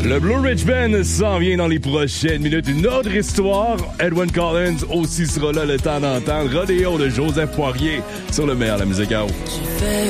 Le Blue Ridge Band s'en vient dans les prochaines minutes. Une autre histoire. Edwyn Collins aussi sera là le temps d'entendre. Rodéo de Joseph Poirier sur le meilleur de la musique house. J'ai fait